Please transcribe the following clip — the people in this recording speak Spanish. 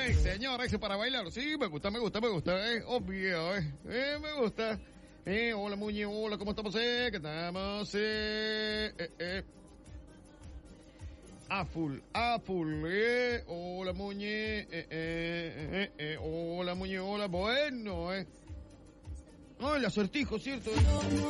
Sí, señor, ese para bailar. Sí, me gusta, obvio, me gusta. Hola, Muñe, hola, ¿cómo estamos? ¿Qué estamos? A full, hola, Muñe, hola, Muñe, hola, bueno, el acertijo, ¿cierto?